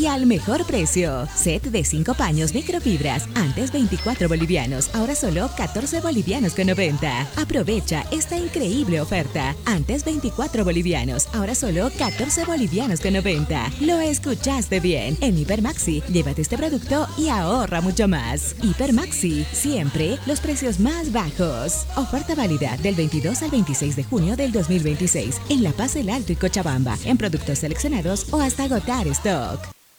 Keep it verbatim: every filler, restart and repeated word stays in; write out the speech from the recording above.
y al mejor precio. Set de cinco paños microfibras, antes veinticuatro bolivianos, ahora solo catorce bolivianos con noventa. Aprovecha esta increíble oferta. Antes veinticuatro bolivianos, ahora solo catorce bolivianos con noventa. Lo escuchaste bien. En Hipermaxi, llévate este producto y ahorra mucho más. Hipermaxi, siempre los precios más bajos. Oferta válida del veintidós al veintiséis de junio del dos mil veintiséis en La Paz, El Alto y Cochabamba, en productos seleccionados o hasta agotar stock.